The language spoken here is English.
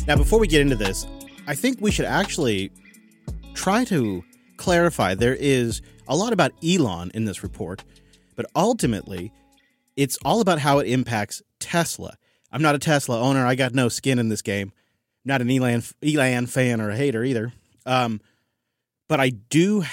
Now, before we get into this, I think we should actually try to clarify there is a lot about Elon in this report, but ultimately, it's all about how it impacts Tesla. I'm not a Tesla owner. I got no skin in this game. Not an Elon fan or a hater either. But I do